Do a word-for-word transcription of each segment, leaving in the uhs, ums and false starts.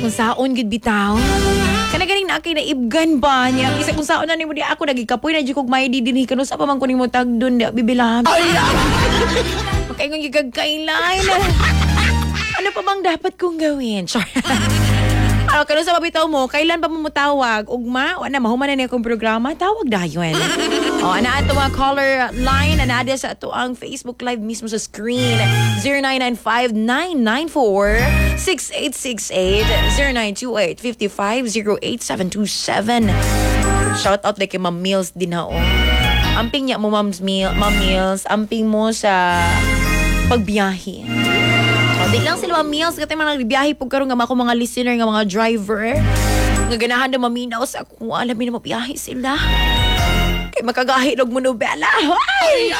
Kung saon gid bitaw. Kana ganing na kay naibgan ba niya. Isa kung saon na nimo di ako nagikapoy na jud kog may dinhi kanu sa pa man kuning mo tagdon di bibilab. Makaingon gigag kailan. Ano pa bang dapat kong gawin? Sorry. Ano, kano sa mabitaw mo, kailan pa mo tawag? Ugma, wala na, mahuman na niya akong programa, tawag dayon. O, ana ato mga caller line, ana ada sa ato ang Facebook Live mismo sa screen. zero nine nine five nine nine four six eight six eight, zero nine two eight five five zero eight seven two seven. Shout out like kay Ma'am Mills din ha, o. Amping niya mo, Ma'am Mills, amping mo sa pagbiyahe. So, di lang sila mga meals katay mga nagbiyahe po karon nga ako mga listener nga mga driver nga ganahan na maminaw sa ako alam mi na mabiyahe sila kay makagahi og monobela. Hoy!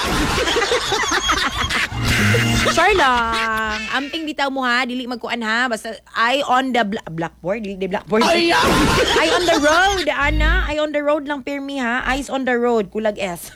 Sure lang. Amping bitaw mo ha, dili magkuan ha. Basta eye on the bla- blackboard, dili the blackboard. Eye on the road, ana. Eye on the road lang pirmi ha. Eyes on the road, kulag S.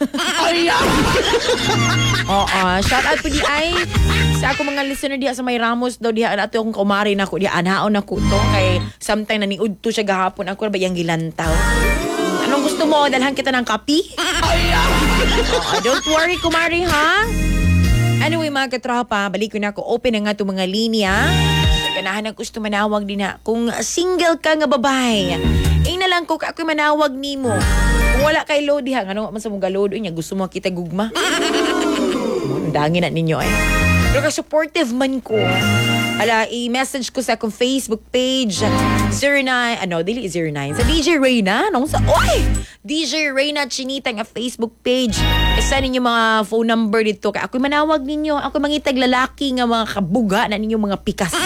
Oo, shout out po di ay sa ako mga listener diha sa May Ramos daw diha ato yung kumari nako diha anaon nako to kay sometime naniud to siya gahapon ako ba yang gilantaw. Anong gusto mo? Dalhan kita ng kapi? Oh, don't worry kumari ha. Anyway mga katropa, balik ko na ako. Open na nga itong mga linya. Ganahan ang gusto manawag din ha. Kung single ka nga babae, eh na lang ko ako manawag ni mo. Kung wala kay load ha, ano man sa mong galodo niya, gusto mo kita gugma. Dangin na ninyo eh. Pero ka-supportive man ko. Ala, i-message ko sa akong Facebook page. zero nine, ano, dili zero nine. Sa D J Reyna, nung sa, oy! D J Reyna Chinita nga Facebook page. Isa ninyo mga phone number dito. Kaya ako'y manawag ninyo. Ako mangitag lalaki nga mga kabuga na ninyo mga pikas.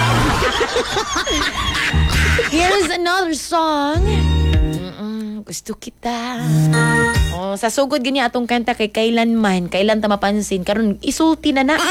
Here's another song. Mm-mm, gusto kita. Oh, sa sugod ganyan atong kanta kay kailanman, kailan ta mapansin. Karon isulti na na.